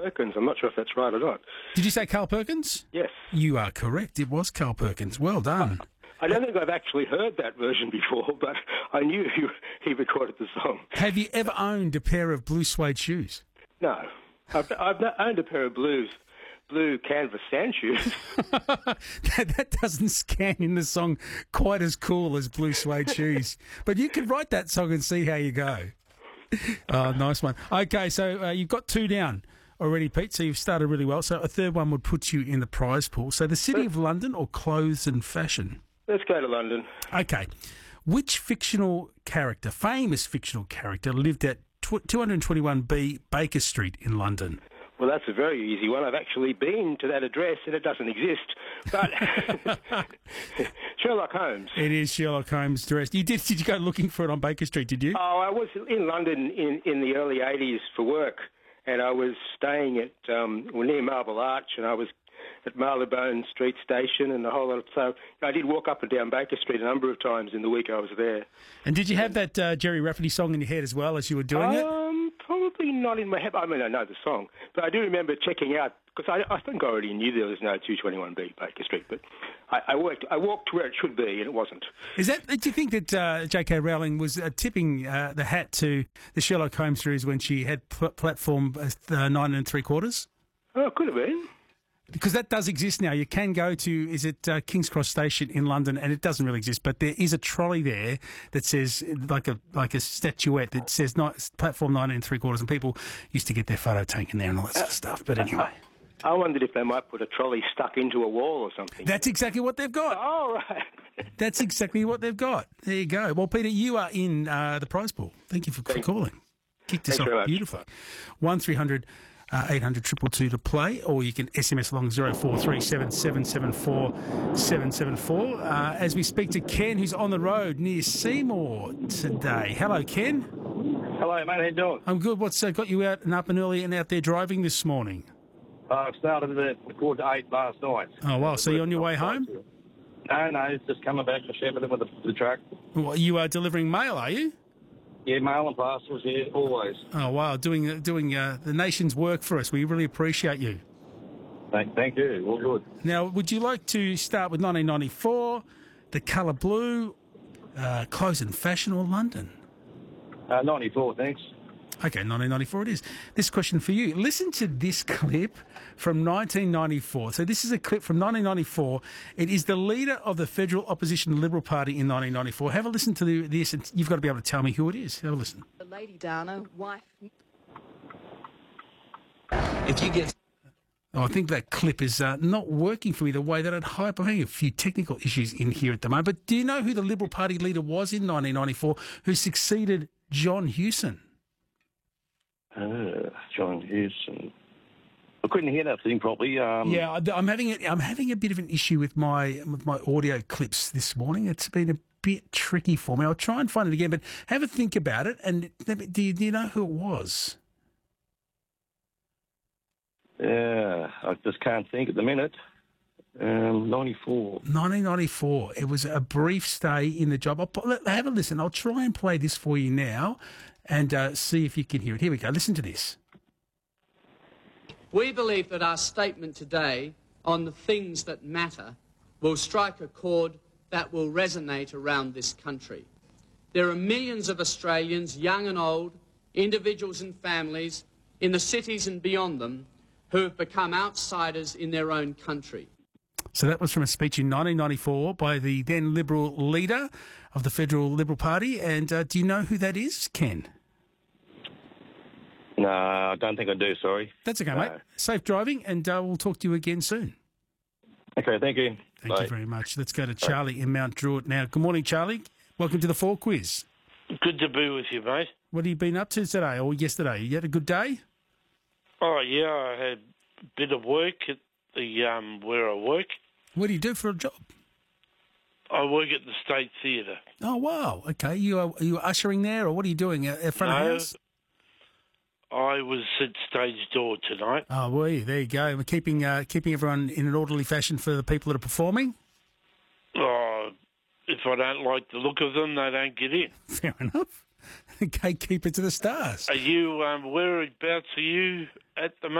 Perkins. I'm not sure if that's right or not. Did you say Carl Perkins? Yes. You are correct. It was Carl Perkins. Well done. I don't think I've actually heard that version before, but I knew he recorded the song. Have you ever owned a pair of blue suede shoes? No. I've owned a pair of blue canvas sand shoes. that doesn't scan in the song quite as cool as blue suede shoes. But you can write that song and see how you go. Oh, nice one. Okay, so you've got 2 down already, Pete, so you've started really well. So a third one would put you in the prize pool. So the City of London or clothes and fashion? Let's go to London. Okay. Which fictional character, famous fictional character, lived at 221B Baker Street in London? Well, that's a very easy one. I've actually been to that address and it doesn't exist. But Sherlock Holmes. It is Sherlock Holmes' address. Did you go looking for it on Baker Street, did you? Oh, I was in London in the early 80s for work, and I was staying at near Marble Arch, and I was at Marylebone Street Station and the whole lot. So I did walk up and down Baker Street a number of times in the week I was there. And did you have that Jerry Rafferty song in your head as well as you were doing it? Probably not in my head. I mean, I know the song, but I do remember checking out, because I think I already knew there was no 221B Baker Street, but I walked where it should be, and it wasn't. Do you think that J.K. Rowling was tipping the hat to the Sherlock Holmes series when she had platform 9 3/4? Oh, it could have been. Because that does exist now. You can go to, is it King's Cross Station in London, and it doesn't really exist, but there is a trolley there that says, like a statuette that says platform 9 3/4, and people used to get their photo taken there and all that sort of stuff. But anyway. I wondered if they might put a trolley stuck into a wall or something. That's exactly what they've got. Oh, right. That's exactly what they've got. There you go. Well, Peter, you are in the prize pool. Thank you for calling. Kicked us off beautifully. 1300 800 222 to play, or you can SMS along 0437 774 774. As we speak to Ken, who's on the road near Seymour today. Hello, Ken. Hello, mate. How you doing? I'm good. What's got you out and up and early and out there driving this morning? I started at 8:15 last night. Oh, wow. So you're on your way home? No, it's just coming back to Shepparton with the truck. Well, you are delivering mail, are you? Yeah, mail and parcels, yeah, always. Oh, wow, doing the nation's work for us. We really appreciate you. Thank you, all good. Now, would you like to start with 1994, the colour blue, clothes and fashion, or London? 94, thanks. Okay, 1994 it is. This question for you. Listen to this clip from 1994. So this is a clip from 1994. It is the leader of the federal opposition Liberal Party in 1994. Have a listen to this, and you've got to be able to tell me who it is. Have a listen. Lady Dana, wife. If you get... Oh, I think that clip is not working for me the way that I'd hope. I'm having a few technical issues in here at the moment. But do you know who the Liberal Party leader was in 1994 who succeeded John Hewson? John Hewson. I couldn't hear that thing properly. Yeah, I'm having a bit of an issue with my audio clips this morning. It's been a bit tricky for me. I'll try and find it again, but have a think about it. And do you know who it was? Yeah, I just can't think at the minute. 94. 1994. It was a brief stay in the job. Have a listen. I'll try and play this for you now and see if you can hear it. Here we go. Listen to this. We believe that our statement today on the things that matter will strike a chord that will resonate around this country. There are millions of Australians, young and old, individuals and families, in the cities and beyond them, who have become outsiders in their own country. So that was from a speech in 1994 by the then Liberal leader of the Federal Liberal Party. And do you know who that is, Ken? No, I don't think I do, sorry. That's okay, mate. Safe driving, and we'll talk to you again soon. Okay, thank you. Thank you very much. Let's go to Charlie in Mount Druitt now. Good morning, Charlie. Welcome to the 4 Quiz. Good to be with you, mate. What have you been up to today or yesterday? You had a good day? Oh, yeah, I had a bit of work at the where I work. What do you do for a job? I work at the State Theatre. Oh, wow. Okay. Are you ushering there, or what are you doing at front of house? I was at stage door tonight. Oh, were you? There you go. We're keeping everyone in an orderly fashion for the people that are performing? Oh, if I don't like the look of them, they don't get in. Fair enough. Gatekeeper to the stars. Are you, whereabouts are you at the moment?